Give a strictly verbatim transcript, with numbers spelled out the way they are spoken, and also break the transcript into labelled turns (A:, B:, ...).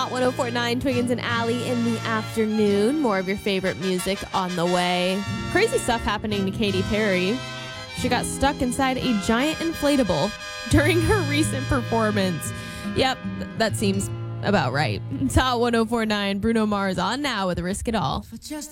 A: Hot one oh four point nine, Twiggins and Alley in the afternoon. More of your favorite music on the way. Crazy stuff happening to Katy Perry. She got stuck inside a giant inflatable during her recent performance. Yep, that seems about right. It's Hot one oh four point nine. Bruno Mars on now with Risk It All.